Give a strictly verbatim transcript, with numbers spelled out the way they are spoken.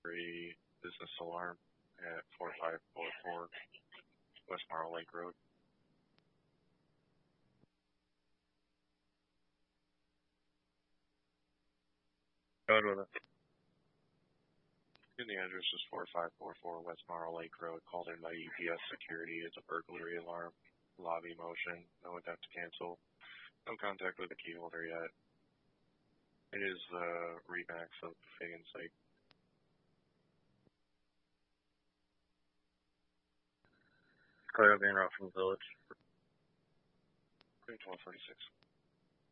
burglary business alarm at four five four four West Marl Lake Road. Go ahead with it. And the address is four five four four West Marl Lake Road, called in by U P S security. It's a burglary alarm. Lobby motion. No attempt to cancel. No contact with the key holder yet. It is the uh, Remax of Fagan site. Clear being route from the village. twelve forty-six.